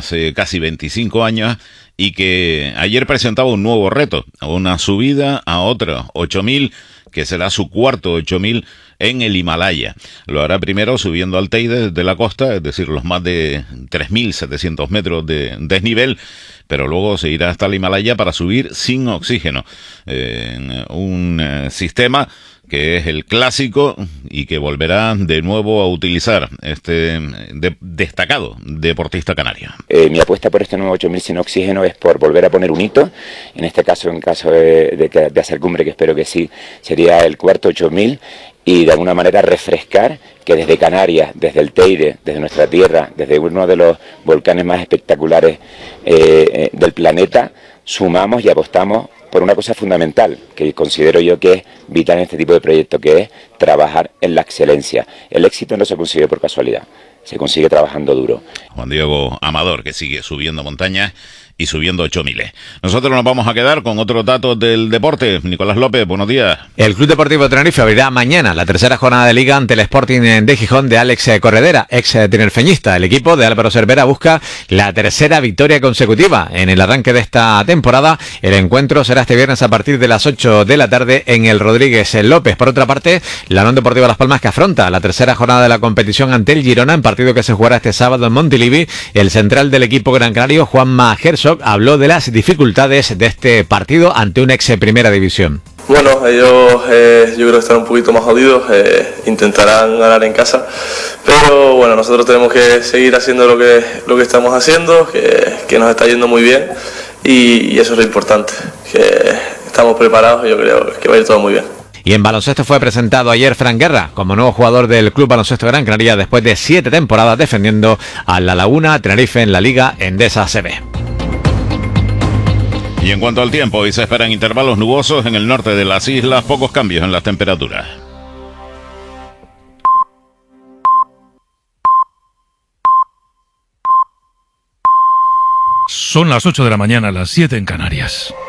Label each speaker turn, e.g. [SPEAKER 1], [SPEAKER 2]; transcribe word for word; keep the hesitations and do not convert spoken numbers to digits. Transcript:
[SPEAKER 1] hace casi veinticinco años y que ayer presentaba un nuevo reto, una subida a otro ocho mil, que será su cuarto ocho mil en el Himalaya. Lo hará primero subiendo al Teide de la costa, es decir, los más de tres mil setecientos metros de desnivel, pero luego se irá hasta el Himalaya para subir sin oxígeno, eh, en un eh, sistema que es el clásico y que volverá de nuevo a utilizar este de, destacado deportista canario.
[SPEAKER 2] Eh, mi apuesta por este nuevo ocho mil sin oxígeno es por volver a poner un hito, en este caso, en caso de, de, de hacer cumbre, que espero que sí, sería el cuarto ocho mil, y de alguna manera refrescar que desde Canarias, desde el Teide, desde nuestra tierra, desde uno de los volcanes más espectaculares eh, eh, del planeta, sumamos y apostamos por una cosa fundamental, que considero yo que es vital en este tipo de proyectos, que es trabajar en la excelencia. El éxito no se consigue por casualidad, se consigue trabajando duro.
[SPEAKER 1] Juan Diego Amador, que sigue subiendo montañas y subiendo ocho miles. Nosotros nos vamos a quedar con otros datos del deporte. Nicolás López, buenos días.
[SPEAKER 3] El Club Deportivo Tenerife abrirá mañana la tercera jornada de Liga ante el Sporting de Gijón de Alex Corredera, ex tinerfeñista. El equipo de Álvaro Cervera busca la tercera victoria consecutiva en el arranque de esta temporada. El encuentro será este viernes a partir de las ocho de la tarde en el Rodríguez López. Por otra parte, la Unión Deportiva Las Palmas, que afronta la tercera jornada de la competición ante el Girona, en partido que se jugará este sábado en Montilivi. El central del equipo gran canario, Juanma Herzog, habló de las dificultades de este partido ante un ex Primera División.
[SPEAKER 4] Bueno, ellos eh, yo creo que están un poquito más jodidos, eh, intentarán ganar en casa, pero bueno, nosotros tenemos que seguir haciendo lo que, lo que estamos haciendo, que, que nos está yendo muy bien, y, y eso es lo importante, que estamos preparados y yo creo que va a ir todo muy bien.
[SPEAKER 3] Y en baloncesto fue presentado ayer Fran Guerra como nuevo jugador del Club Baloncesto Gran Canaria después de siete temporadas defendiendo a La Laguna Tenerife en la Liga Endesa A C B.
[SPEAKER 1] Y en cuanto al tiempo, hoy se esperan intervalos nubosos en el norte de las islas, pocos cambios en las temperaturas.
[SPEAKER 5] Son las ocho de la mañana, las siete en Canarias.